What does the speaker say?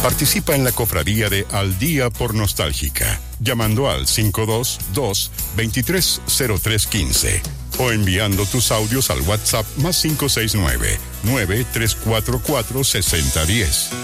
Participa en la cofradía de Al Día por Nostálgica, llamando al 522-230315 o enviando tus audios al WhatsApp +569-9344-6010.